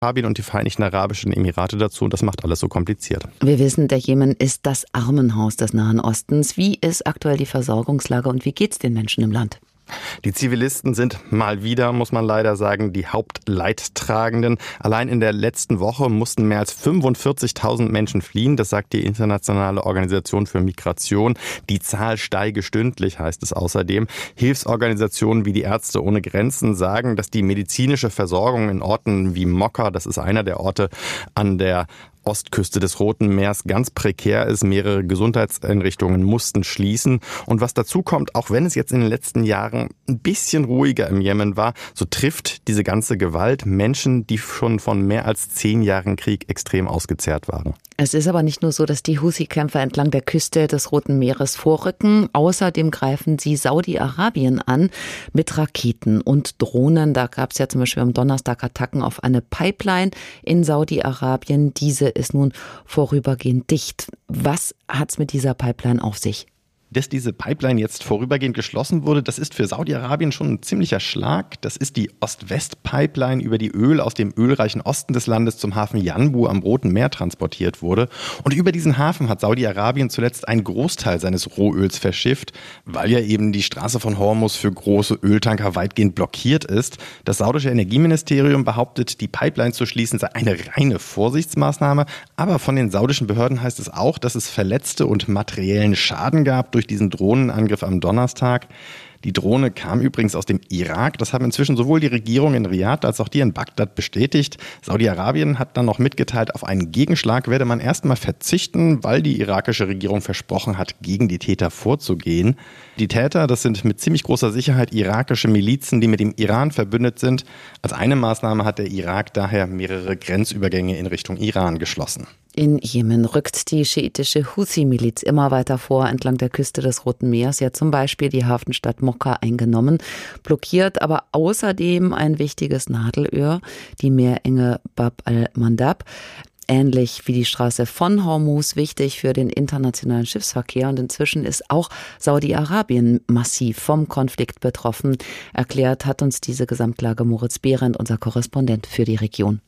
Saudi-Arabien und die Vereinigten Arabischen Emirate dazu und das macht alles so kompliziert. Wir wissen, der Jemen ist das Armenhaus des Nahen Ostens. Wie ist aktuell die Versorgungslage und wie geht es den Menschen im Land? Die Zivilisten sind mal wieder, muss man leider sagen, die Hauptleidtragenden. Allein in der letzten Woche mussten mehr als 45.000 Menschen fliehen. Das sagt die Internationale Organisation für Migration. Die Zahl steige stündlich, heißt es außerdem. Hilfsorganisationen wie die Ärzte ohne Grenzen sagen, dass die medizinische Versorgung in Orten wie Mokka, das ist einer der Orte an der Ostküste des Roten Meers, ganz prekär ist. Mehrere Gesundheitseinrichtungen mussten schließen. Und was dazu kommt, auch wenn es jetzt in den letzten Jahren ein bisschen ruhiger im Jemen war, so trifft diese ganze Gewalt Menschen, die schon von mehr als 10 Jahren Krieg extrem ausgezehrt waren. Es ist aber nicht nur so, dass die Houthi-Kämpfer entlang der Küste des Roten Meeres vorrücken. Außerdem greifen sie Saudi-Arabien an mit Raketen und Drohnen. Da gab es ja zum Beispiel am Donnerstag Attacken auf eine Pipeline in Saudi-Arabien. Diese ist nun vorübergehend dicht. Was hat's mit dieser Pipeline auf sich? Dass diese Pipeline jetzt vorübergehend geschlossen wurde, das ist für Saudi-Arabien schon ein ziemlicher Schlag. Das ist die Ost-West-Pipeline, über die Öl aus dem ölreichen Osten des Landes zum Hafen Yanbu am Roten Meer transportiert wurde. Und über diesen Hafen hat Saudi-Arabien zuletzt einen Großteil seines Rohöls verschifft, weil ja eben die Straße von Hormuz für große Öltanker weitgehend blockiert ist. Das saudische Energieministerium behauptet, die Pipeline zu schließen sei eine reine Vorsichtsmaßnahme. Aber von den saudischen Behörden heißt es auch, dass es Verletzte und materiellen Schaden gab durch diesen Drohnenangriff am Donnerstag. Die Drohne kam übrigens aus dem Irak. Das haben inzwischen sowohl die Regierung in Riad als auch die in Bagdad bestätigt. Saudi-Arabien hat dann noch mitgeteilt, auf einen Gegenschlag werde man erstmal verzichten, weil die irakische Regierung versprochen hat, gegen die Täter vorzugehen. Die Täter, das sind mit ziemlich großer Sicherheit irakische Milizen, die mit dem Iran verbündet sind. Als eine Maßnahme hat der Irak daher mehrere Grenzübergänge in Richtung Iran geschlossen. In Jemen rückt die schiitische Houthi-Miliz immer weiter vor entlang der Küste des Roten Meers. Sie hat zum Beispiel die Hafenstadt Mokka eingenommen, blockiert aber außerdem ein wichtiges Nadelöhr, die Meerenge Bab al-Mandab. Ähnlich wie die Straße von Hormuz wichtig für den internationalen Schiffsverkehr. Und inzwischen ist auch Saudi-Arabien massiv vom Konflikt betroffen. Erklärt hat uns diese Gesamtlage Moritz Behrendt, unser Korrespondent für die Region.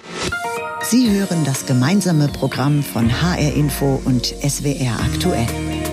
Sie hören das gemeinsame Programm von HR Info und SWR aktuell.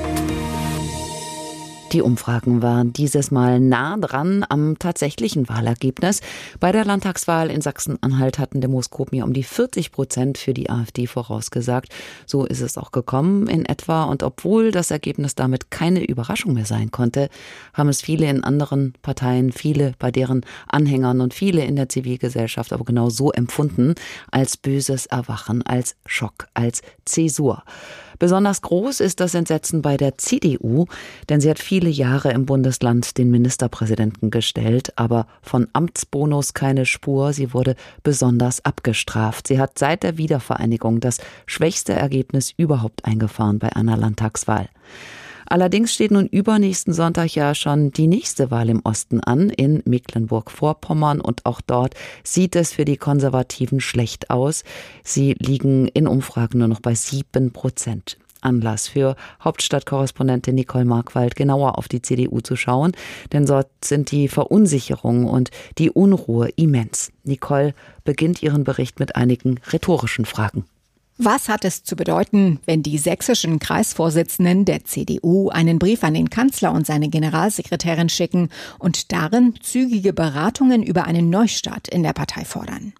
Die Umfragen waren dieses Mal nah dran am tatsächlichen Wahlergebnis. Bei der Landtagswahl in Sachsen-Anhalt hatten Demoskopen ja um die 40% für die AfD vorausgesagt. So ist es auch gekommen in etwa. Und obwohl das Ergebnis damit keine Überraschung mehr sein konnte, haben es viele in anderen Parteien, viele bei deren Anhängern und viele in der Zivilgesellschaft aber genau so empfunden, als böses Erwachen, als Schock, als Zäsur. Besonders groß ist das Entsetzen bei der CDU, denn sie hat viele Jahre im Bundesland den Ministerpräsidenten gestellt, aber von Amtsbonus keine Spur. Sie wurde besonders abgestraft. Sie hat seit der Wiedervereinigung das schwächste Ergebnis überhaupt eingefahren bei einer Landtagswahl. Allerdings steht nun übernächsten Sonntag ja schon die nächste Wahl im Osten an, in Mecklenburg-Vorpommern. Und auch dort sieht es für die Konservativen schlecht aus. Sie liegen in Umfragen nur noch bei 7%. Anlass für Hauptstadtkorrespondentin Nicole Markwald, genauer auf die CDU zu schauen. Denn dort sind die Verunsicherung und die Unruhe immens. Nicole beginnt ihren Bericht mit einigen rhetorischen Fragen. Was hat es zu bedeuten, wenn die sächsischen Kreisvorsitzenden der CDU einen Brief an den Kanzler und seine Generalsekretärin schicken und darin zügige Beratungen über einen Neustart in der Partei fordern?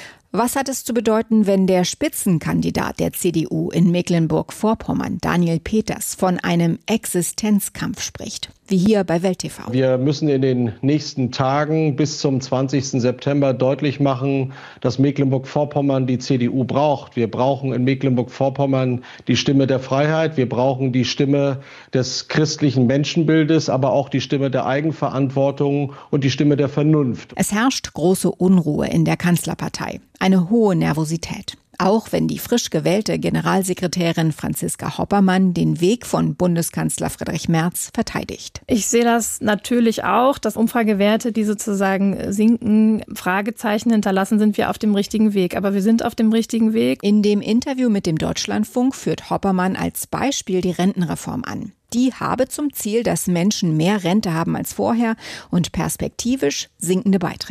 Was hat es zu bedeuten, wenn der Spitzenkandidat der CDU in Mecklenburg-Vorpommern, Daniel Peters, von einem Existenzkampf spricht? Wie hier bei Welt TV. Wir müssen in den nächsten Tagen bis zum 20. September deutlich machen, dass Mecklenburg-Vorpommern die CDU braucht. Wir brauchen in Mecklenburg-Vorpommern die Stimme der Freiheit. Wir brauchen die Stimme des christlichen Menschenbildes, aber auch die Stimme der Eigenverantwortung und die Stimme der Vernunft. Es herrscht große Unruhe in der Kanzlerpartei. Eine hohe Nervosität. Auch wenn die frisch gewählte Generalsekretärin Franziska Hoppermann den Weg von Bundeskanzler Friedrich Merz verteidigt. Ich sehe das natürlich auch, dass Umfragewerte, die sozusagen sinken, Fragezeichen hinterlassen, sind wir auf dem richtigen Weg. Aber wir sind auf dem richtigen Weg. In dem Interview mit dem Deutschlandfunk führt Hoppermann als Beispiel die Rentenreform an. Die habe zum Ziel, dass Menschen mehr Rente haben als vorher und perspektivisch sinkende Beiträge.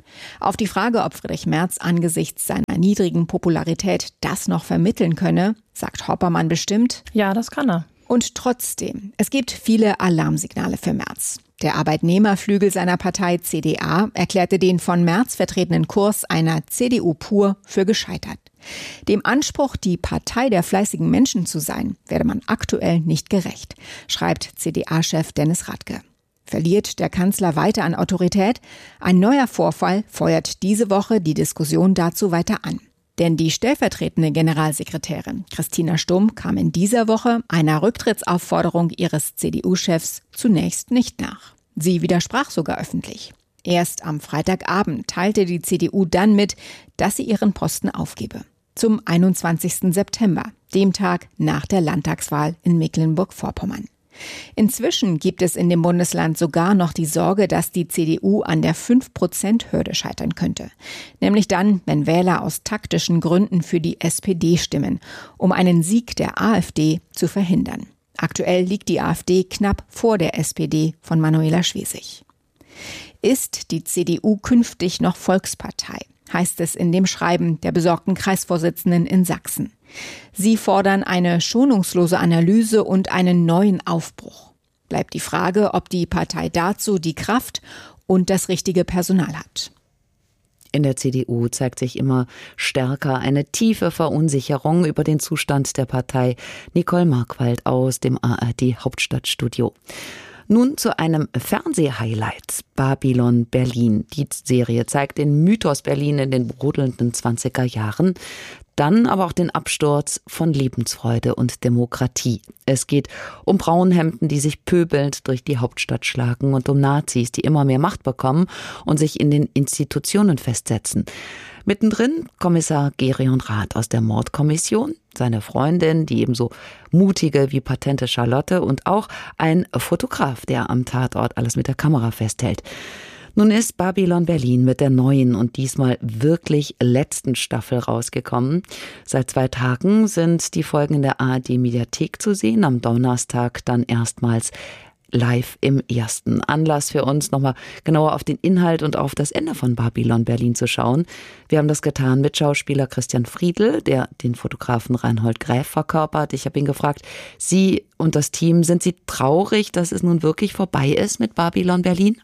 Auf die Frage, ob Friedrich Merz angesichts seiner niedrigen Popularität das noch vermitteln könne, sagt Hoppermann bestimmt: Ja, das kann er. Und trotzdem, es gibt viele Alarmsignale für Merz. Der Arbeitnehmerflügel seiner Partei CDA erklärte den von Merz vertretenen Kurs einer CDU pur für gescheitert. Dem Anspruch, die Partei der fleißigen Menschen zu sein, werde man aktuell nicht gerecht, schreibt CDA-Chef Dennis Radke. Verliert der Kanzler weiter an Autorität? Ein neuer Vorfall feuert diese Woche die Diskussion dazu weiter an. Denn die stellvertretende Generalsekretärin Christina Stumm kam in dieser Woche einer Rücktrittsaufforderung ihres CDU-Chefs zunächst nicht nach. Sie widersprach sogar öffentlich. Erst am Freitagabend teilte die CDU dann mit, dass sie ihren Posten aufgebe. Zum 21. September, dem Tag nach der Landtagswahl in Mecklenburg-Vorpommern. Inzwischen gibt es in dem Bundesland sogar noch die Sorge, dass die CDU an der 5%-Hürde scheitern könnte. Nämlich dann, wenn Wähler aus taktischen Gründen für die SPD stimmen, um einen Sieg der AfD zu verhindern. Aktuell liegt die AfD knapp vor der SPD von Manuela Schwesig. Ist die CDU künftig noch Volkspartei? Heißt es in dem Schreiben der besorgten Kreisvorsitzenden in Sachsen. Sie fordern eine schonungslose Analyse und einen neuen Aufbruch. Bleibt die Frage, ob die Partei dazu die Kraft und das richtige Personal hat. In der CDU zeigt sich immer stärker eine tiefe Verunsicherung über den Zustand der Partei. Nicole Markwald aus dem ARD Hauptstadtstudio. Nun zu einem Fernsehhighlight, Babylon Berlin. Die Serie zeigt den Mythos Berlin in den brodelnden 20er Jahren, dann aber auch den Absturz von Lebensfreude und Demokratie. Es geht um Braunhemden, die sich pöbelnd durch die Hauptstadt schlagen und um Nazis, die immer mehr Macht bekommen und sich in den Institutionen festsetzen. Mittendrin Kommissar Gerion Rath aus der Mordkommission, seine Freundin, die ebenso mutige wie patente Charlotte und auch ein Fotograf, der am Tatort alles mit der Kamera festhält. Nun ist Babylon Berlin mit der neuen und diesmal wirklich letzten Staffel rausgekommen. Seit 2 Tagen sind die Folgen in der ARD-Mediathek zu sehen, am Donnerstag dann erstmals live im ersten. Anlass für uns, nochmal genauer auf den Inhalt und auf das Ende von Babylon Berlin zu schauen. Wir haben das getan mit Schauspieler Christian Friedl, der den Fotografen Reinhold Gräf verkörpert. Ich habe ihn gefragt, Sie und das Team, sind Sie traurig, dass es nun wirklich vorbei ist mit Babylon Berlin?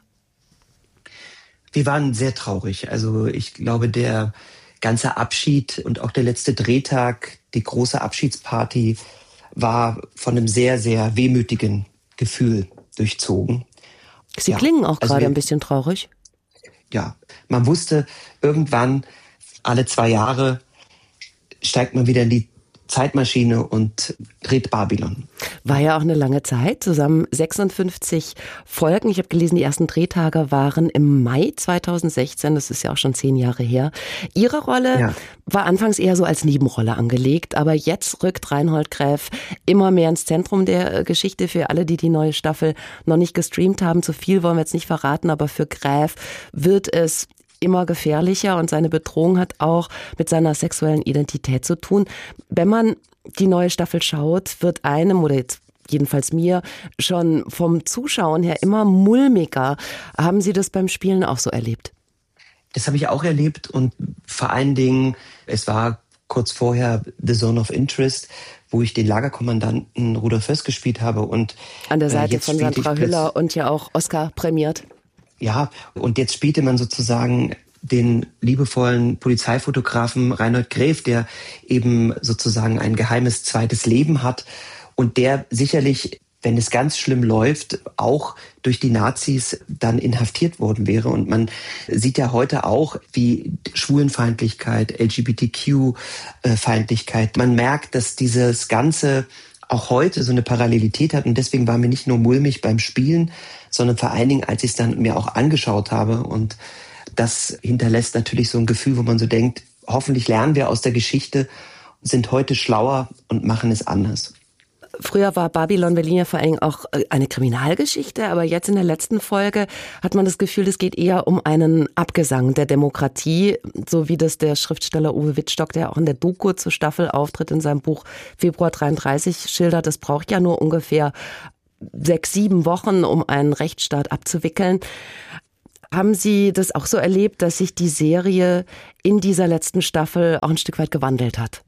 Wir waren sehr traurig. Also ich glaube, der ganze Abschied und auch der letzte Drehtag, die große Abschiedsparty, war von einem sehr, sehr wehmütigen Gefühl durchzogen. Sie klingen auch gerade ein bisschen traurig. Ja, man wusste, irgendwann, alle 2 Jahre, steigt man wieder in die Zeitmaschine und dreht Babylon. War ja auch eine lange Zeit, zusammen 56 Folgen. Ich habe gelesen, die ersten Drehtage waren im Mai 2016, das ist ja auch schon 10 Jahre her. Ihre Rolle war anfangs eher so als Nebenrolle angelegt, aber jetzt rückt Reinhold Gräf immer mehr ins Zentrum der Geschichte. Für alle, die die neue Staffel noch nicht gestreamt haben, zu viel wollen wir jetzt nicht verraten, aber für Gräf wird es immer gefährlicher und seine Bedrohung hat auch mit seiner sexuellen Identität zu tun. Wenn man die neue Staffel schaut, wird einem oder jetzt jedenfalls mir schon vom Zuschauen her immer mulmiger. Haben Sie das beim Spielen auch so erlebt? Das habe ich auch erlebt und vor allen Dingen, es war kurz vorher The Zone of Interest, wo ich den Lagerkommandanten Rudolf Höss gespielt habe. Und an der Seite von Sandra Hüller und ja auch Oscar prämiert. Ja, und jetzt spielte man sozusagen den liebevollen Polizeifotografen Reinhold Gräf, der eben sozusagen ein geheimes zweites Leben hat und der sicherlich, wenn es ganz schlimm läuft, auch durch die Nazis dann inhaftiert worden wäre. Und man sieht ja heute auch, wie Schwulenfeindlichkeit, LGBTQ-Feindlichkeit, man merkt, dass dieses Ganze auch heute so eine Parallelität hat. Und deswegen war mir nicht nur mulmig beim Spielen, sondern vor allen Dingen, als ich es dann mir auch angeschaut habe. Und das hinterlässt natürlich so ein Gefühl, wo man so denkt, hoffentlich lernen wir aus der Geschichte, sind heute schlauer und machen es anders. Früher war Babylon Berlin ja vor allen Dingen auch eine Kriminalgeschichte, aber jetzt in der letzten Folge hat man das Gefühl, es geht eher um einen Abgesang der Demokratie, so wie das der Schriftsteller Uwe Wittstock, der auch in der Doku zur Staffel auftritt, in seinem Buch Februar 33 schildert. Es braucht ja nur ungefähr 6-7 Wochen, um einen Rechtsstaat abzuwickeln. Haben Sie das auch so erlebt, dass sich die Serie in dieser letzten Staffel auch ein Stück weit gewandelt hat?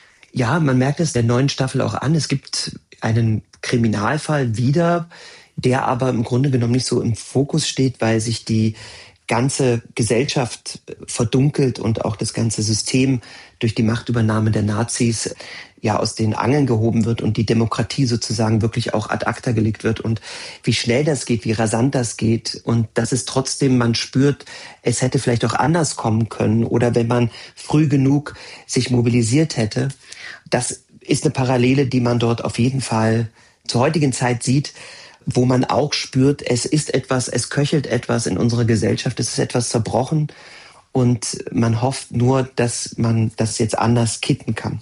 Ja, man merkt es der neuen Staffel auch an. Es gibt einen Kriminalfall wieder, der aber im Grunde genommen nicht so im Fokus steht, weil sich die ganze Gesellschaft verdunkelt und auch das ganze System durch die Machtübernahme der Nazis ja aus den Angeln gehoben wird und die Demokratie sozusagen wirklich auch ad acta gelegt wird. Und wie schnell das geht, wie rasant das geht und dass es trotzdem, man spürt, es hätte vielleicht auch anders kommen können oder wenn man früh genug sich mobilisiert hätte. Das ist eine Parallele, die man dort auf jeden Fall zur heutigen Zeit sieht, wo man auch spürt, es ist etwas, es köchelt etwas in unserer Gesellschaft, es ist etwas zerbrochen und man hofft nur, dass man das jetzt anders kitten kann.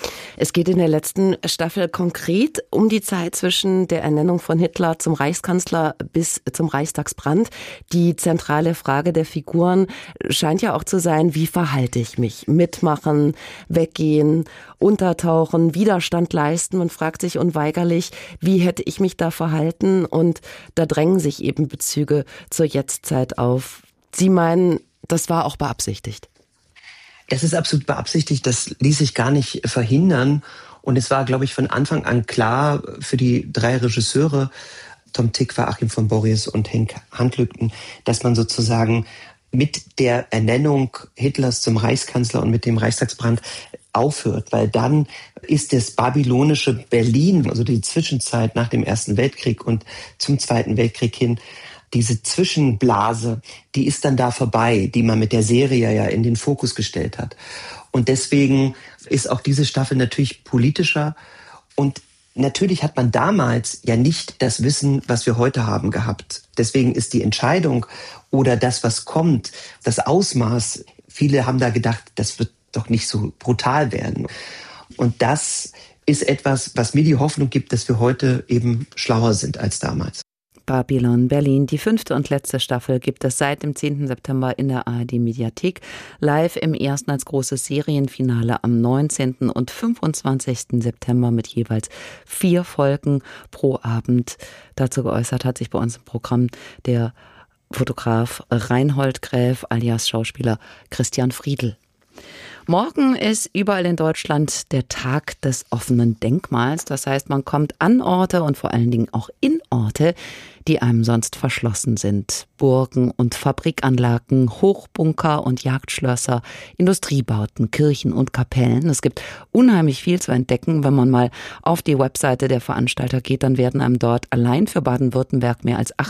Es geht in der letzten Staffel konkret um die Zeit zwischen der Ernennung von Hitler zum Reichskanzler bis zum Reichstagsbrand. Die zentrale Frage der Figuren scheint ja auch zu sein, wie verhalte ich mich? Mitmachen, weggehen, untertauchen, Widerstand leisten. Man fragt sich unweigerlich, wie hätte ich mich da verhalten? Und da drängen sich eben Bezüge zur Jetztzeit auf. Sie meinen, das war auch beabsichtigt? Das ist absolut beabsichtigt, das ließ sich gar nicht verhindern. Und es war, glaube ich, von Anfang an klar für die 3 Regisseure, Tom Tykwer, Achim von Borries und Henk Handlügten, dass man sozusagen mit der Ernennung Hitlers zum Reichskanzler und mit dem Reichstagsbrand aufhört. Weil dann ist das babylonische Berlin, also die Zwischenzeit nach dem Ersten Weltkrieg und zum Zweiten Weltkrieg hin, diese Zwischenblase, die ist dann da vorbei, die man mit der Serie ja in den Fokus gestellt hat. Und deswegen ist auch diese Staffel natürlich politischer. Und natürlich hat man damals ja nicht das Wissen, was wir heute haben, gehabt. Deswegen ist die Entscheidung oder das, was kommt, das Ausmaß, viele haben da gedacht, das wird doch nicht so brutal werden. Und das ist etwas, was mir die Hoffnung gibt, dass wir heute eben schlauer sind als damals. Babylon Berlin. Die 5. und letzte Staffel gibt es seit dem 10. September in der ARD-Mediathek. Live im ersten als großes Serienfinale am 19. und 25. September mit jeweils 4 Folgen pro Abend. Dazu geäußert hat sich bei uns im Programm der Fotograf Reinhold Gräf alias Schauspieler Christian Friedl. Morgen ist überall in Deutschland der Tag des offenen Denkmals. Das heißt, man kommt an Orte und vor allen Dingen auch in Orte, die einem sonst verschlossen sind. Burgen und Fabrikanlagen, Hochbunker und Jagdschlösser, Industriebauten, Kirchen und Kapellen. Es gibt unheimlich viel zu entdecken. Wenn man mal auf die Webseite der Veranstalter geht, dann werden einem dort allein für Baden-Württemberg mehr als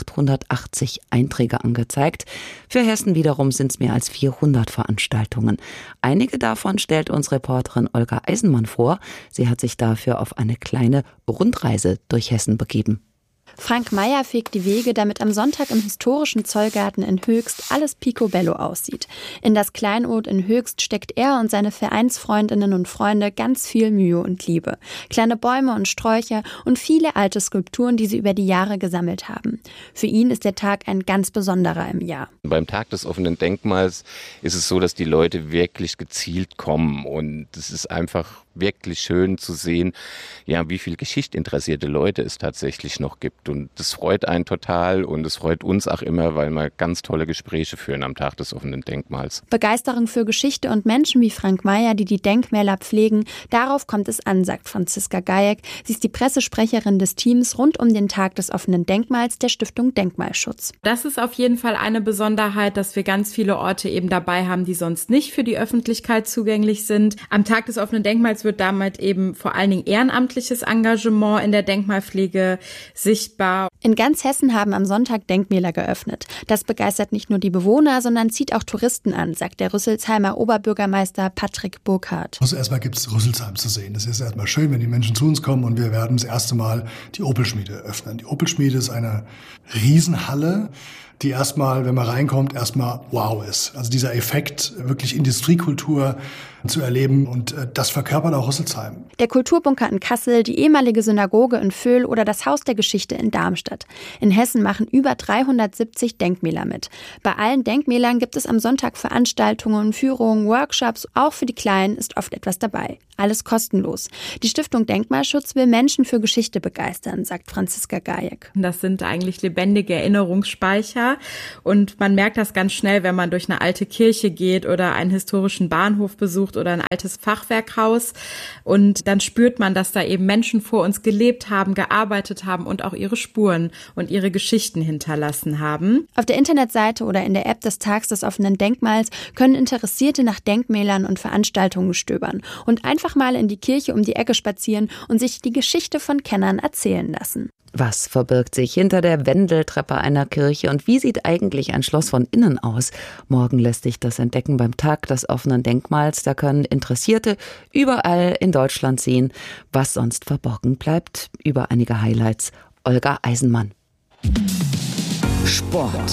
880 Einträge angezeigt. Für Hessen wiederum sind es mehr als 400 Veranstaltungen. Einige davon stellt uns Reporterin Olga Eisenmann vor. Sie hat sich dafür auf eine kleine Rundreise durch Hessen begeben. Frank Meyer fegt die Wege, damit am Sonntag im historischen Zollgarten in Höchst alles picobello aussieht. In das Kleinod in Höchst steckt er und seine Vereinsfreundinnen und Freunde ganz viel Mühe und Liebe. Kleine Bäume und Sträucher und viele alte Skulpturen, die sie über die Jahre gesammelt haben. Für ihn ist der Tag ein ganz besonderer im Jahr. Beim Tag des offenen Denkmals ist es so, dass die Leute wirklich gezielt kommen und es ist einfach wirklich schön zu sehen, ja, wie viel geschichtsinteressierte Leute es tatsächlich noch gibt. Und das freut einen total und es freut uns auch immer, weil wir ganz tolle Gespräche führen am Tag des offenen Denkmals. Begeisterung für Geschichte und Menschen wie Frank Meyer, die die Denkmäler pflegen, darauf kommt es an, sagt Franziska Gajek. Sie ist die Pressesprecherin des Teams rund um den Tag des offenen Denkmals der Stiftung Denkmalschutz. Das ist auf jeden Fall eine Besonderheit, dass wir ganz viele Orte eben dabei haben, die sonst nicht für die Öffentlichkeit zugänglich sind. Am Tag des offenen Denkmals wird damit eben vor allen Dingen ehrenamtliches Engagement in der Denkmalpflege sichtbar. In ganz Hessen haben am Sonntag Denkmäler geöffnet. Das begeistert nicht nur die Bewohner, sondern zieht auch Touristen an, sagt der Rüsselsheimer Oberbürgermeister Patrick Burkhardt. Also erstmal gibt es Rüsselsheim zu sehen. Das ist erstmal schön, wenn die Menschen zu uns kommen und wir werden das erste Mal die Opelschmiede öffnen. Die Opelschmiede ist eine Riesenhalle, die erstmal, wenn man reinkommt, erstmal wow ist. Also dieser Effekt, wirklich Industriekultur zu erleben und das verkörpert auch Rüsselsheim. Der Kulturbunker in Kassel, die ehemalige Synagoge in Vöhl oder das Haus der Geschichte in Darmstadt. In Hessen machen über 370 Denkmäler mit. Bei allen Denkmälern gibt es am Sonntag Veranstaltungen, Führungen, Workshops. Auch für die Kleinen ist oft etwas dabei. Alles kostenlos. Die Stiftung Denkmalschutz will Menschen für Geschichte begeistern, sagt Franziska Gajek. Das sind eigentlich lebendige Erinnerungsspeicher. Kilometer. Und man merkt das ganz schnell, wenn man durch eine alte Kirche geht oder einen historischen Bahnhof besucht oder ein altes Fachwerkhaus. Und dann spürt man, dass da eben Menschen vor uns gelebt haben, gearbeitet haben und auch ihre Spuren und ihre Geschichten hinterlassen haben. Auf der Internetseite oder in der App des Tags des offenen Denkmals können Interessierte nach Denkmälern und Veranstaltungen stöbern und einfach mal in die Kirche um die Ecke spazieren und sich die Geschichte von Kennern erzählen lassen. Was verbirgt sich hinter der Wendeltreppe einer Kirche und wie sieht eigentlich ein Schloss von innen aus? Morgen lässt sich das entdecken beim Tag des offenen Denkmals. Da können Interessierte überall in Deutschland sehen, was sonst verborgen bleibt. Über einige Highlights. Olga Eisenmann. Sport.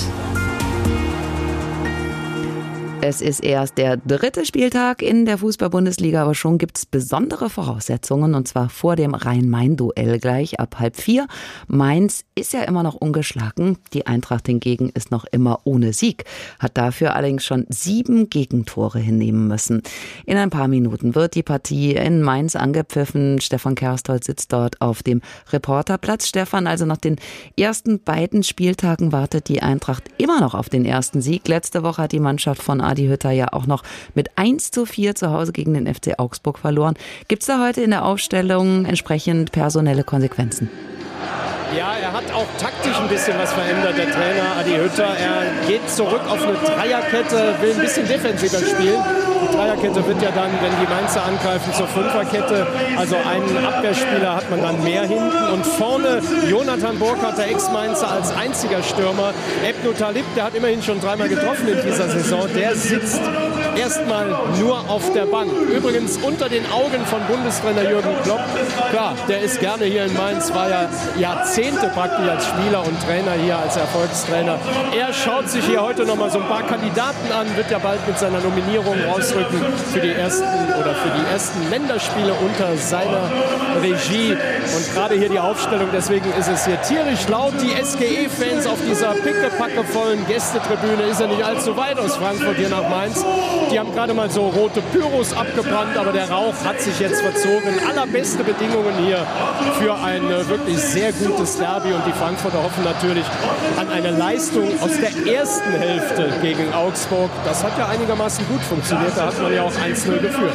Es ist erst der 3. Spieltag in der Fußball-Bundesliga, aber schon gibt es besondere Voraussetzungen, und zwar vor dem Rhein-Main-Duell gleich ab 3:30. Mainz ist ja immer noch ungeschlagen, die Eintracht hingegen ist noch immer ohne Sieg, hat dafür allerdings schon 7 Gegentore hinnehmen müssen. In ein paar Minuten wird die Partie in Mainz angepfiffen. Stefan Kersthold sitzt dort auf dem Reporterplatz. Stefan, also nach den ersten beiden Spieltagen wartet die Eintracht immer noch auf den ersten Sieg. Letzte Woche hat die Mannschaft von Adi Hütter ja auch noch mit 1:4 zu Hause gegen den FC Augsburg verloren. Gibt es da heute in der Aufstellung entsprechend personelle Konsequenzen? Ja, er hat auch taktisch ein bisschen was verändert, der Trainer Adi Hütter. Er geht zurück auf eine Dreierkette, will ein bisschen defensiver spielen. Die Dreierkette wird ja dann, wenn die Mainzer angreifen, zur Fünferkette. Also einen Abwehrspieler hat man dann mehr hinten. Und vorne Jonathan Burkhardt, der Ex-Mainzer, als einziger Stürmer. Ebnu Talib, der hat immerhin schon 3-mal getroffen in dieser Saison. Der sitzt erstmal nur auf der Bank. Übrigens unter den Augen von Bundestrainer Jürgen Klopp. Klar, der ist gerne hier in Mainz, war ja Jahrzehnte praktisch als Spieler und Trainer hier, als Erfolgstrainer. Er schaut sich hier heute noch mal so ein paar Kandidaten an, wird ja bald mit seiner Nominierung rausrücken für die ersten Länderspiele unter seiner Regie. Und gerade hier die Aufstellung, deswegen ist es hier tierisch laut. Die SGE-Fans auf dieser pickepackevollen Gästetribüne, ist ja nicht allzu weit aus Frankfurt hier nach Mainz. Die haben gerade mal so rote Pyros abgebrannt, aber der Rauch hat sich jetzt verzogen. Allerbeste Bedingungen hier für ein wirklich sehr gutes Derby. Und die Frankfurter hoffen natürlich an eine Leistung aus der ersten Hälfte gegen Augsburg. Das hat ja einigermaßen gut funktioniert. Da hat man ja auch 1:0 geführt.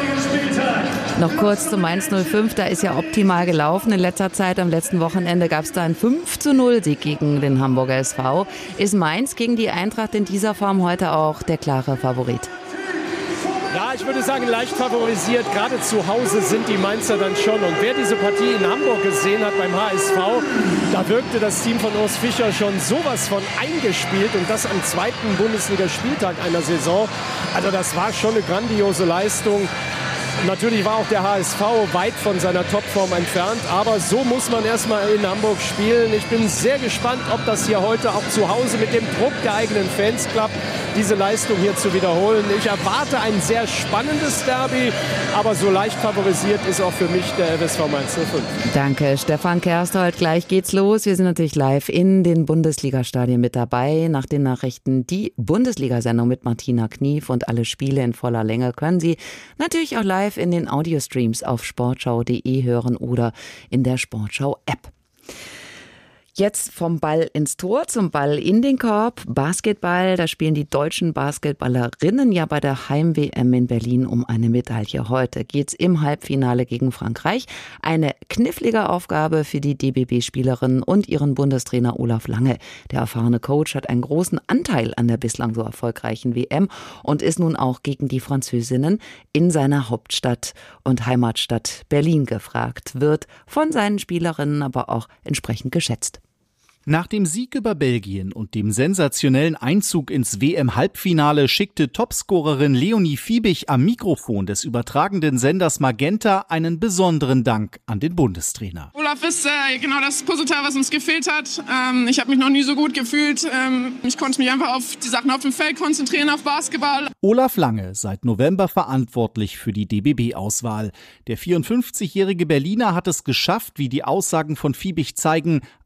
Noch kurz zum Mainz 05. Da ist ja optimal gelaufen in letzter Zeit. Am letzten Wochenende gab es da einen 5:0-Sieg gegen den Hamburger SV. Ist Mainz gegen die Eintracht in dieser Form heute auch der klare Favorit? Ja, ich würde sagen, leicht favorisiert. Gerade zu Hause sind die Mainzer dann schon. Und wer diese Partie in Hamburg gesehen hat beim HSV, da wirkte das Team von Urs Fischer schon sowas von eingespielt. Und das am 2. Bundesligaspieltag einer Saison. Also das war schon eine grandiose Leistung. Natürlich war auch der HSV weit von seiner Topform entfernt, aber so muss man erstmal in Hamburg spielen. Ich bin sehr gespannt, ob das hier heute auch zu Hause mit dem Druck der eigenen Fans klappt, diese Leistung hier zu wiederholen. Ich erwarte ein sehr spannendes Derby, aber so leicht favorisiert ist auch für mich der FSV Mainz 05. Danke, Stefan Kersthold. Gleich geht's los. Wir sind natürlich live in den Bundesliga-Stadien mit dabei. Nach den Nachrichten die Bundesliga-Sendung mit Martina Knief und alle Spiele in voller Länge können Sie natürlich auch live in den Audiostreams auf sportschau.de hören oder in der Sportschau-App. Jetzt vom Ball ins Tor zum Ball in den Korb. Basketball, da spielen die deutschen Basketballerinnen ja bei der Heim-WM in Berlin um eine Medaille. Heute geht's im Halbfinale gegen Frankreich. Eine knifflige Aufgabe für die DBB-Spielerinnen und ihren Bundestrainer Olaf Lange. Der erfahrene Coach hat einen großen Anteil an der bislang so erfolgreichen WM und ist nun auch gegen die Französinnen in seiner Hauptstadt und Heimatstadt Berlin gefragt. Wird von seinen Spielerinnen aber auch entsprechend geschätzt. Nach dem Sieg über Belgien und dem sensationellen Einzug ins WM-Halbfinale schickte Topscorerin Leonie Fiebig am Mikrofon des übertragenden Senders Magenta einen besonderen Dank an den Bundestrainer. Olaf ist genau das Puzzleteil, was uns gefehlt hat. Ich habe mich noch nie so gut gefühlt. Ich konnte mich einfach auf die Sachen auf dem Feld konzentrieren, auf Basketball. Olaf Lange, seit November verantwortlich für die DBB-Auswahl. Der 54-jährige Berliner hat es geschafft, wie die Aussagen von Fiebig zeigen,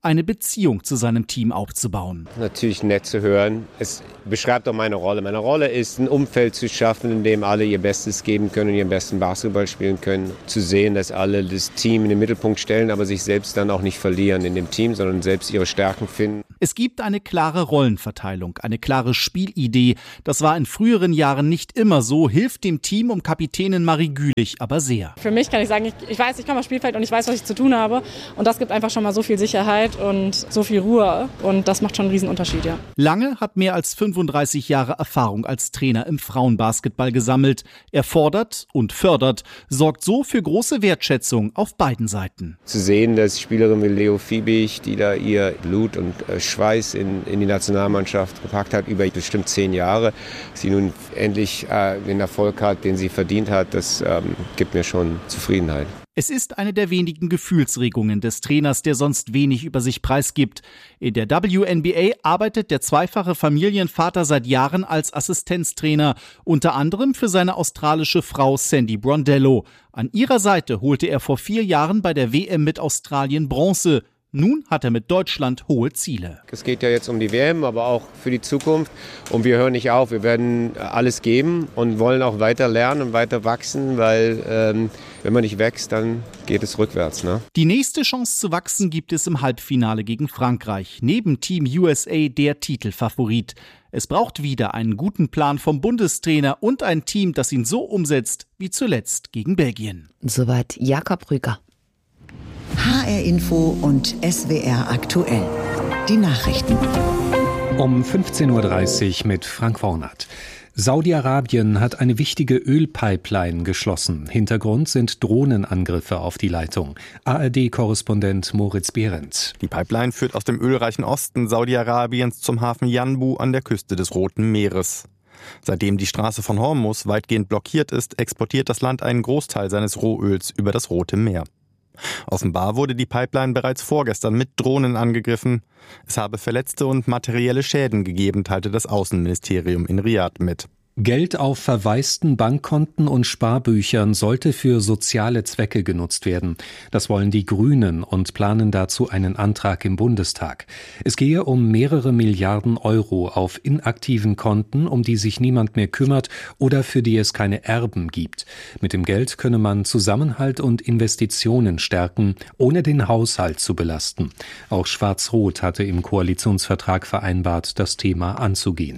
eine Beziehung zu seinem Team aufzubauen. Natürlich nett zu hören. Es beschreibt auch meine Rolle. Meine Rolle ist, ein Umfeld zu schaffen, in dem alle ihr Bestes geben können und ihren besten Basketball spielen können. Zu sehen, dass alle das Team in den Mittelpunkt stellen, aber sich selbst dann auch nicht verlieren in dem Team, sondern selbst ihre Stärken finden. Es gibt eine klare Rollenverteilung, eine klare Spielidee. Das war in früheren Jahren nicht immer so, hilft dem Team um Kapitänin Marie Gülich aber sehr. Für mich kann ich sagen, ich weiß, ich komme aufs Spielfeld und ich weiß, was ich zu tun habe. Und das gibt einfach schon mal so viel Sicherheit und so viel Ruhe. Und das macht schon einen Riesenunterschied, ja. Lange hat mehr als 35 Jahre Erfahrung als Trainer im Frauenbasketball gesammelt. Er fordert und fördert, sorgt so für große Wertschätzung auf beiden Seiten. Zu sehen, dass Spielerin wie Leo Fiebig, die da ihr Blut und Schweiß in die Nationalmannschaft gepackt hat, über bestimmt 10 Jahre, sie nun endlich den Erfolg hat, den sie verdient hat, das gibt mir schon Zufriedenheit. Es ist eine der wenigen Gefühlsregungen des Trainers, der sonst wenig über sich preisgibt. In der WNBA arbeitet der zweifache Familienvater seit Jahren als Assistenztrainer, unter anderem für seine australische Frau Sandy Brondello. An ihrer Seite holte er vor 4 Jahren bei der WM mit Australien Bronze. Nun hat er mit Deutschland hohe Ziele. Es geht ja jetzt um die WM, aber auch für die Zukunft. Und wir hören nicht auf. Wir werden alles geben und wollen auch weiter lernen und weiter wachsen, weil wenn man nicht wächst, dann geht es rückwärts. Ne? Die nächste Chance zu wachsen gibt es im Halbfinale gegen Frankreich. Neben Team USA der Titelfavorit. Es braucht wieder einen guten Plan vom Bundestrainer und ein Team, das ihn so umsetzt wie zuletzt gegen Belgien. Soweit Jakob Rüger. HR Info und SWR aktuell. Die Nachrichten. Um 15.30 Uhr mit Frank Wornert. Saudi-Arabien hat eine wichtige Ölpipeline geschlossen. Hintergrund sind Drohnenangriffe auf die Leitung. ARD-Korrespondent Moritz Behrendt. Die Pipeline führt aus dem ölreichen Osten Saudi-Arabiens zum Hafen Yanbu an der Küste des Roten Meeres. Seitdem die Straße von Hormuz weitgehend blockiert ist, exportiert das Land einen Großteil seines Rohöls über das Rote Meer. Offenbar wurde die Pipeline bereits vorgestern mit Drohnen angegriffen. Es habe Verletzte und materielle Schäden gegeben, teilte das Außenministerium in Riad mit. Geld auf verwaisten Bankkonten und Sparbüchern sollte für soziale Zwecke genutzt werden. Das wollen die Grünen und planen dazu einen Antrag im Bundestag. Es gehe um mehrere Milliarden Euro auf inaktiven Konten, um die sich niemand mehr kümmert oder für die es keine Erben gibt. Mit dem Geld könne man Zusammenhalt und Investitionen stärken, ohne den Haushalt zu belasten. Auch Schwarz-Rot hatte im Koalitionsvertrag vereinbart, das Thema anzugehen.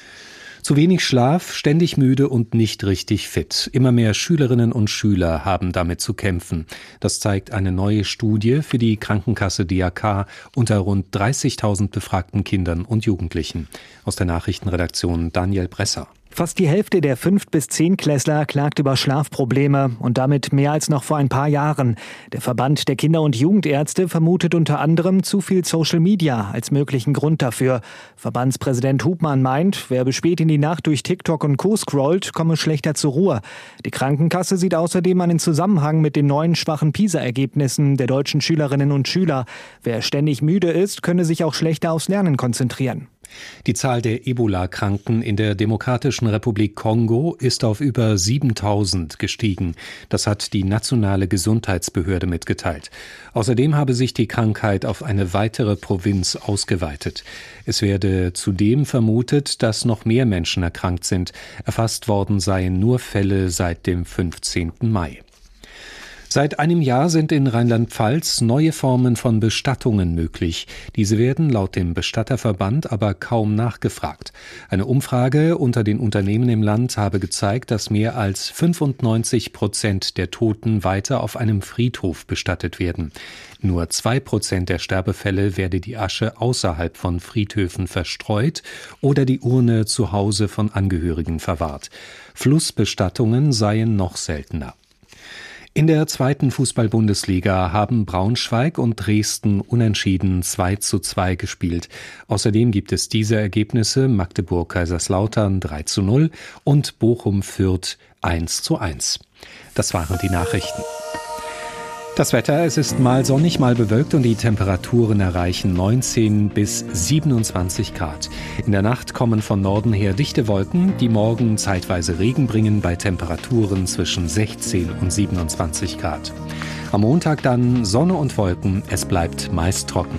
Zu wenig Schlaf, ständig müde und nicht richtig fit. Immer mehr Schülerinnen und Schüler haben damit zu kämpfen. Das zeigt eine neue Studie für die Krankenkasse DAK unter rund 30.000 befragten Kindern und Jugendlichen. Aus der Nachrichtenredaktion Daniel Bresser. Fast die Hälfte der 5- bis 10-Klässler klagt über Schlafprobleme und damit mehr als noch vor ein paar Jahren. Der Verband der Kinder- und Jugendärzte vermutet unter anderem zu viel Social Media als möglichen Grund dafür. Verbandspräsident Hubmann meint, wer bis spät in die Nacht durch TikTok und Co. scrollt, komme schlechter zur Ruhe. Die Krankenkasse sieht außerdem einen Zusammenhang mit den neuen schwachen PISA-Ergebnissen der deutschen Schülerinnen und Schüler. Wer ständig müde ist, könne sich auch schlechter aufs Lernen konzentrieren. Die Zahl der Ebola-Kranken in der Demokratischen Republik Kongo ist auf über 7.000 gestiegen. Das hat die nationale Gesundheitsbehörde mitgeteilt. Außerdem habe sich die Krankheit auf eine weitere Provinz ausgeweitet. Es werde zudem vermutet, dass noch mehr Menschen erkrankt sind. Erfasst worden seien nur Fälle seit dem 15. Mai. Seit einem Jahr sind in Rheinland-Pfalz neue Formen von Bestattungen möglich. Diese werden laut dem Bestatterverband aber kaum nachgefragt. Eine Umfrage unter den Unternehmen im Land habe gezeigt, dass mehr als 95% der Toten weiter auf einem Friedhof bestattet werden. Nur 2% der Sterbefälle werde die Asche außerhalb von Friedhöfen verstreut oder die Urne zu Hause von Angehörigen verwahrt. Flussbestattungen seien noch seltener. In der 2. Fußball-Bundesliga haben Braunschweig und Dresden unentschieden 2:2 gespielt. Außerdem gibt es diese Ergebnisse: Magdeburg-Kaiserslautern 3:0 und Bochum-Fürth 1:1. Das waren die Nachrichten. Das Wetter: Es ist mal sonnig, mal bewölkt und die Temperaturen erreichen 19 bis 27 Grad. In der Nacht kommen von Norden her dichte Wolken, die morgen zeitweise Regen bringen bei Temperaturen zwischen 16 und 27 Grad. Am Montag dann Sonne und Wolken, es bleibt meist trocken.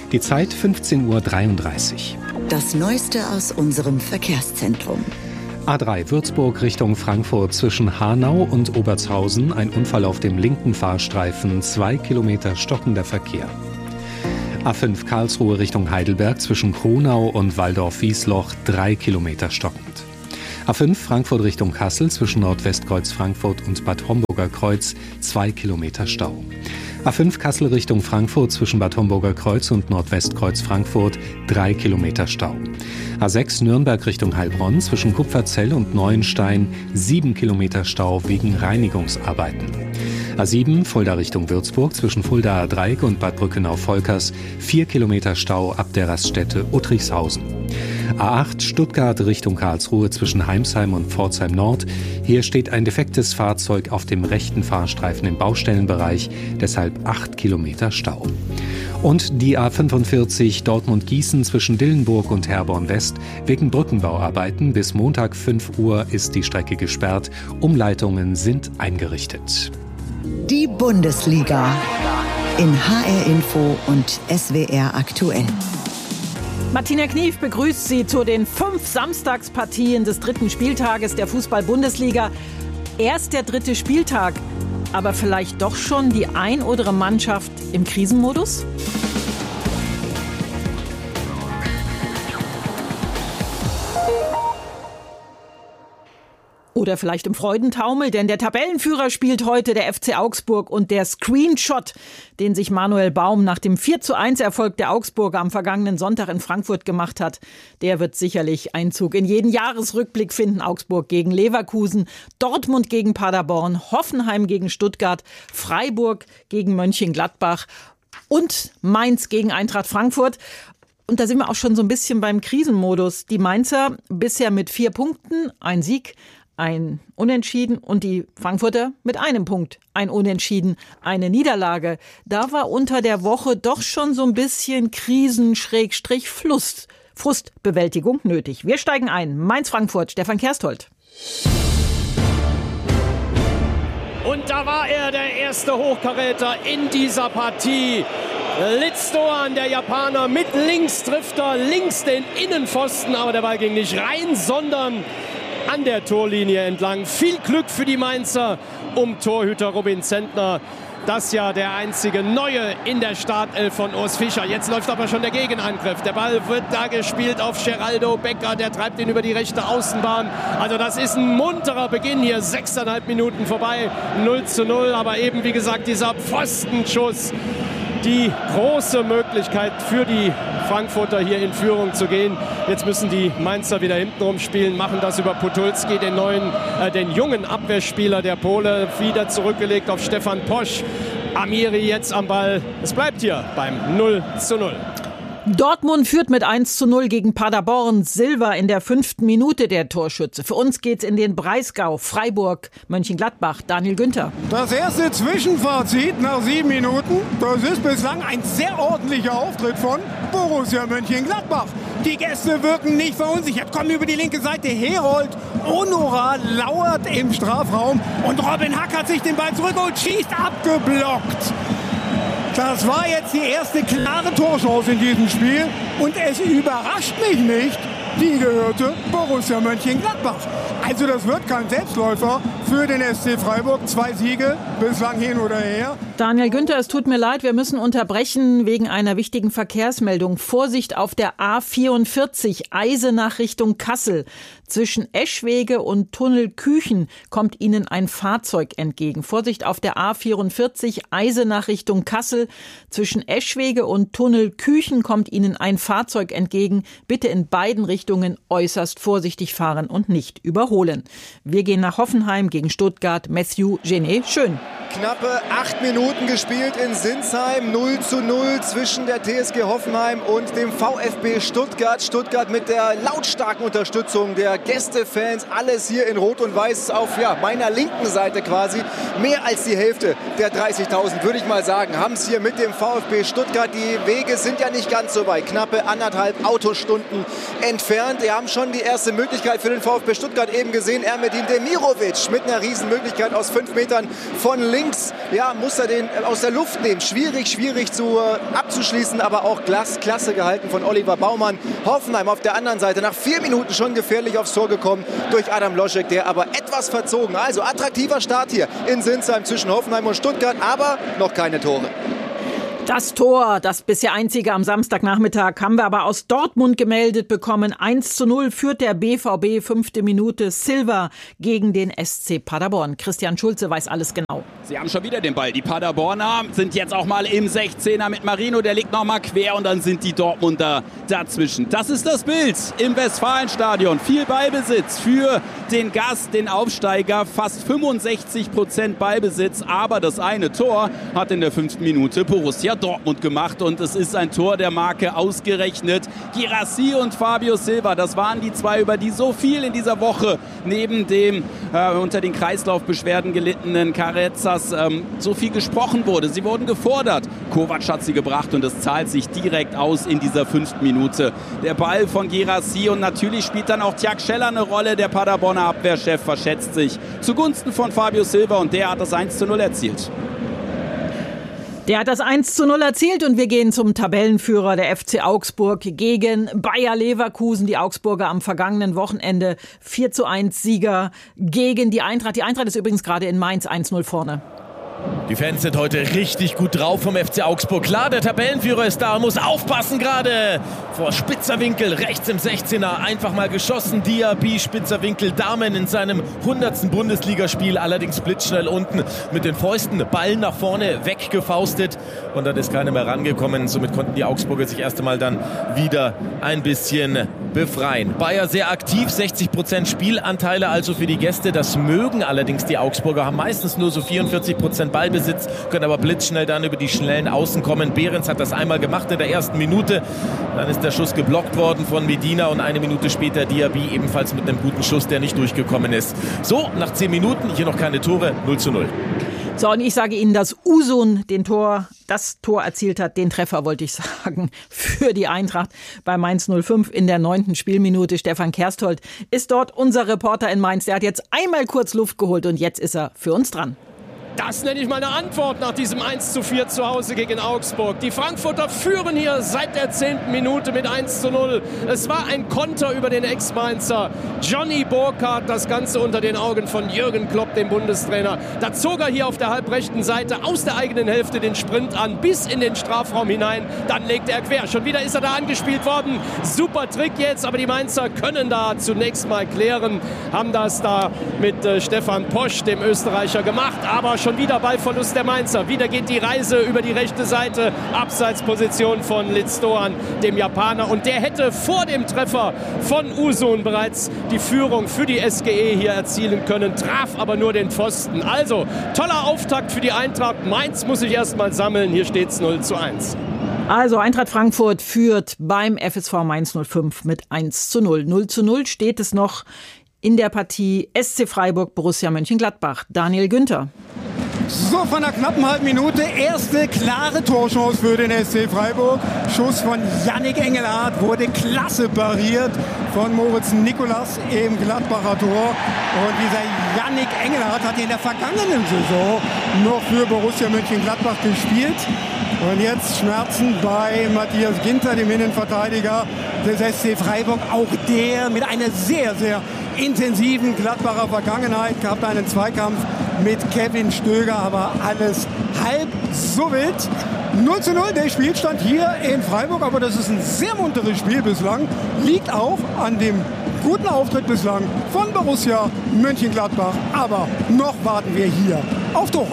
Die Zeit 15:33 Uhr. Das Neueste aus unserem Verkehrszentrum. A3 Würzburg Richtung Frankfurt zwischen Hanau und Obertshausen. Ein Unfall auf dem linken Fahrstreifen, 2 Kilometer stockender Verkehr. A5 Karlsruhe Richtung Heidelberg zwischen Kronau und Walldorf-Wiesloch, 3 Kilometer stockend. A5 Frankfurt Richtung Kassel zwischen Nordwestkreuz Frankfurt und Bad Homburger Kreuz, 2 Kilometer Stau. A5 Kassel Richtung Frankfurt zwischen Bad Homburger Kreuz und Nordwestkreuz Frankfurt, 3 Kilometer Stau. A6 Nürnberg Richtung Heilbronn zwischen Kupferzell und Neuenstein, 7 Kilometer Stau wegen Reinigungsarbeiten. A7 Fulda Richtung Würzburg zwischen Fuldaer Dreieck und Bad Brückenau-Volkers, 4 Kilometer Stau ab der Raststätte Uttrichshausen. A8 Stuttgart Richtung Karlsruhe zwischen Heimsheim und Pforzheim Nord. Hier steht ein defektes Fahrzeug auf dem rechten Fahrstreifen im Baustellenbereich, deshalb 8 Kilometer Stau. Und die A45 Dortmund-Gießen zwischen Dillenburg und Herborn West. Wegen Brückenbauarbeiten bis Montag 5 Uhr ist die Strecke gesperrt. Umleitungen sind eingerichtet. Die Bundesliga in HR Info und SWR aktuell. Martina Knief begrüßt Sie zu den 5 Samstagspartien des 3. Spieltages der Fußball-Bundesliga. Erst der 3. Spieltag, aber vielleicht doch schon die ein oder andere Mannschaft im Krisenmodus? Oder vielleicht im Freudentaumel, denn der Tabellenführer spielt heute, der FC Augsburg, und der Screenshot, den sich Manuel Baum nach dem 4:1-Erfolg der Augsburger am vergangenen Sonntag in Frankfurt gemacht hat, der wird sicherlich Einzug in jeden Jahresrückblick finden. Augsburg gegen Leverkusen, Dortmund gegen Paderborn, Hoffenheim gegen Stuttgart, Freiburg gegen Mönchengladbach und Mainz gegen Eintracht Frankfurt. Und da sind wir auch schon so ein bisschen beim Krisenmodus. Die Mainzer bisher mit 4 Punkten, ein Sieg, ein Unentschieden, und die Frankfurter mit 1 Punkt, ein Unentschieden, eine Niederlage. Da war unter der Woche doch schon so ein bisschen Frustbewältigung nötig. Wir steigen ein. Mainz-Frankfurt, Stefan Kersthold. Und da war er, der erste Hochkaräter in dieser Partie. Litzdoan, der Japaner, mit links trifft er links den Innenpfosten, aber der Ball ging nicht rein, sondern an der Torlinie entlang. Viel Glück für die Mainzer um Torhüter Robin Zentner. Das ja der einzige Neue in der Startelf von Urs Fischer. Jetzt läuft aber schon der Gegenangriff. Der Ball wird da gespielt auf Geraldo Becker. Der treibt ihn über die rechte Außenbahn. Also das ist ein munterer Beginn hier. 6,5 Minuten vorbei. 0:0. Aber eben, wie gesagt, dieser Pfostenschuss. Die große Möglichkeit für die Frankfurter hier in Führung zu gehen. Jetzt müssen die Mainzer wieder hintenrum spielen, machen das über Podolski, den jungen Abwehrspieler der Pole, wieder zurückgelegt auf Stefan Posch. Amiri jetzt am Ball. Es bleibt hier beim 0:0. Dortmund führt mit 1:0 gegen Paderborn. Silva in der 5. Minute der Torschütze. Für uns geht's in den Breisgau, Freiburg, Mönchengladbach. Daniel Günther. Das erste Zwischenfazit nach 7 Minuten. Das ist bislang ein sehr ordentlicher Auftritt von Borussia Mönchengladbach. Die Gäste wirken nicht verunsichert, kommen über die linke Seite. Herold Onora lauert im Strafraum und Robin Hack hat sich den Ball zurück und schießt abgeblockt. Das war jetzt die erste klare Torchance in diesem Spiel und es überrascht mich nicht, die gehörte Borussia Mönchengladbach. Also das wird kein Selbstläufer für den SC Freiburg. 2 Siege, bislang hin oder her. Daniel Günther, es tut mir leid, wir müssen unterbrechen wegen einer wichtigen Verkehrsmeldung. Vorsicht auf der A44, Eisenach Richtung Kassel. Zwischen Eschwege und Tunnel Küchen kommt Ihnen ein Fahrzeug entgegen. Vorsicht auf der A44, Eisenach Richtung Kassel. Zwischen Eschwege und Tunnel Küchen kommt Ihnen ein Fahrzeug entgegen. Bitte in beiden Richtungen äußerst vorsichtig fahren und nicht überholen. Wir gehen nach Hoffenheim gegen Stuttgart. Matthew Genet, schön. Knappe 8 Minuten gespielt in Sinsheim. 0:0 zwischen der TSG Hoffenheim und dem VfB Stuttgart. Stuttgart mit der lautstarken Unterstützung der Gästefans. Alles hier in Rot und Weiß auf meiner linken Seite quasi. Mehr als die Hälfte der 30.000, würde ich mal sagen, haben es hier mit dem VfB Stuttgart. Die Wege sind ja nicht ganz so weit. Knappe 1,5 Autostunden entfernt. Wir haben schon die erste Möglichkeit für den VfB Stuttgart eben gesehen. Ermedin Demirovic mit einer Riesenmöglichkeit aus 5 Metern von links. links, ja, muss er den aus der Luft nehmen. Schwierig abzuschließen, aber auch klasse gehalten von Oliver Baumann. Hoffenheim auf der anderen Seite nach 4 Minuten schon gefährlich aufs Tor gekommen durch Adam Loschek, der aber etwas verzogen. Also attraktiver Start hier in Sinsheim zwischen Hoffenheim und Stuttgart, aber noch keine Tore. Das Tor, das bisher einzige am Samstagnachmittag, haben wir aber aus Dortmund gemeldet bekommen. 1:0 führt der BVB, 5. Minute, Silva gegen den SC Paderborn. Christian Schulze weiß alles genau. Sie haben schon wieder den Ball. Die Paderborner sind jetzt auch mal im 16er mit Marino. Der legt noch mal quer und dann sind die Dortmunder dazwischen. Das ist das Bild im Westfalenstadion. Viel Ballbesitz für den Gast, den Aufsteiger. Fast 65% Ballbesitz. Aber das eine Tor hat in der 5. Minute Borussia Dortmund gemacht. Und es ist ein Tor der Marke ausgerechnet. Guirassy und Fabio Silva, das waren die zwei, über die so viel in dieser Woche neben dem unter den Kreislaufbeschwerden gelittenen Carezas so viel gesprochen wurde. Sie wurden gefordert. Kovac hat sie gebracht und es zahlt sich direkt aus in dieser 5. Minute. Der Ball von Guirassy und natürlich spielt dann auch Tjag Scheller eine Rolle. Der Paderborner Abwehrchef verschätzt sich zugunsten von Fabio Silva und der hat das 1:0 erzielt. Der hat das 1:0 erzielt und wir gehen zum Tabellenführer der FC Augsburg gegen Bayer Leverkusen. Die Augsburger am vergangenen Wochenende 4:1 Sieger gegen die Eintracht. Die Eintracht ist übrigens gerade in Mainz 1:0 vorne. Die Fans sind heute richtig gut drauf vom FC Augsburg. Klar, der Tabellenführer ist da, muss aufpassen gerade. Vor spitzer Winkel, rechts im 16er, einfach mal geschossen. Diaby, spitzer Winkel, Damen in seinem 100. Bundesligaspiel, allerdings blitzschnell unten mit den Fäusten, Ball nach vorne weggefaustet. Und dann ist keiner mehr rangekommen. Somit konnten die Augsburger sich erst einmal dann wieder ein bisschen befreien. Bayer sehr aktiv, 60% Spielanteile also für die Gäste. Das mögen allerdings die Augsburger, haben meistens nur so 44% Ballbesitz, können aber blitzschnell dann über die schnellen Außen kommen. Behrens hat das einmal gemacht in der 1. Minute. Dann ist der Schuss geblockt worden von Medina und 1 Minute später Diaby ebenfalls mit einem guten Schuss, der nicht durchgekommen ist. So, nach 10 Minuten, hier noch keine Tore, 0:0. So, und ich sage Ihnen, dass Usun das Tor erzielt hat, den Treffer wollte ich sagen, für die Eintracht bei Mainz 05 in der 9. Spielminute. Stefan Kersthold ist dort unser Reporter in Mainz. Der hat jetzt einmal kurz Luft geholt und jetzt ist er für uns dran. Das nenne ich mal eine Antwort nach diesem 1:4 zu Hause gegen Augsburg. Die Frankfurter führen hier seit der 10. Minute mit 1:0. Es war ein Konter über den Ex-Mainzer Johnny Burkhardt. Das Ganze unter den Augen von Jürgen Klopp, dem Bundestrainer. Da zog er hier auf der halbrechten Seite aus der eigenen Hälfte den Sprint an, bis in den Strafraum hinein. Dann legte er quer. Schon wieder ist er da angespielt worden. Super Trick jetzt, aber die Mainzer können da zunächst mal klären. Haben das da mit Stefan Posch, dem Österreicher, gemacht. Aber schon wieder Ballverlust der Mainzer. Wieder geht die Reise über die rechte Seite. Abseitsposition von Litz-Doan, dem Japaner. Und der hätte vor dem Treffer von Usun bereits die Führung für die SGE hier erzielen können. Traf aber nur den Pfosten. Also, toller Auftakt für die Eintracht. Mainz muss sich erstmal sammeln. Hier steht es 0:1. Also Eintracht Frankfurt führt beim FSV Mainz 05 mit 1:0. 0:0 steht es noch in der Partie SC Freiburg Borussia Mönchengladbach. Daniel Günther. So, von einer knappen halben Minute erste klare Torchance für den SC Freiburg. Schuss von Yannick Engelhardt wurde klasse pariert von Moritz Nicolas im Gladbacher Tor. Und dieser Yannick Engelhardt hat in der vergangenen Saison noch für Borussia Mönchengladbach gespielt. Und jetzt Schmerzen bei Matthias Ginter, dem Innenverteidiger des SC Freiburg. Auch der mit einer sehr, sehr intensiven Gladbacher Vergangenheit, gab einen Zweikampf mit Kevin Stöger, aber alles halb so wild. 0:0 der Spielstand hier in Freiburg, aber das ist ein sehr munteres Spiel bislang. Liegt auch an dem guten Auftritt bislang von Borussia Mönchengladbach. Aber noch warten wir hier auf Tore.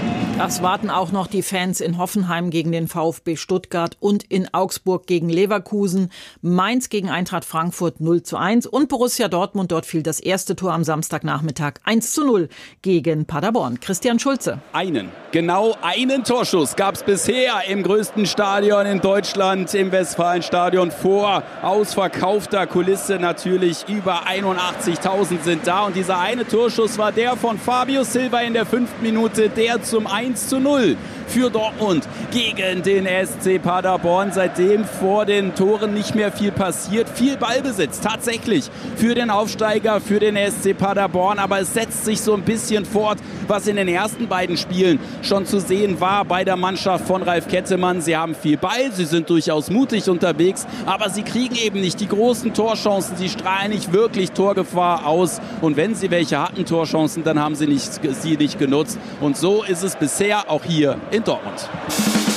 Das warten auch noch die Fans in Hoffenheim gegen den VfB Stuttgart und in Augsburg gegen Leverkusen. Mainz gegen Eintracht Frankfurt 0:1 und Borussia Dortmund. Dort fiel das erste Tor am Samstagnachmittag 1:0 gegen Paderborn. Christian Schulze. Genau einen Torschuss gab es bisher im größten Stadion in Deutschland, im Westfalenstadion, vor ausverkaufter Kulisse natürlich. Über 81.000 sind da und dieser eine Torschuss war der von Fabio Silva in der 5. Minute, der zum 1:0 für Dortmund gegen den SC Paderborn. Seitdem vor den Toren nicht mehr viel passiert. Viel Ballbesitz tatsächlich für den Aufsteiger, für den SC Paderborn. Aber es setzt sich so ein bisschen fort, was in den ersten beiden Spielen schon zu sehen war bei der Mannschaft von Ralf Kettemann. Sie haben viel Ball, sie sind durchaus mutig unterwegs, aber sie kriegen eben nicht die großen Torchancen. Sie strahlen nicht wirklich Torgefahr aus. Und wenn sie welche hatten, Torchancen, dann haben sie sie nicht genutzt. Und so ist es bisher auch hier in Dortmund.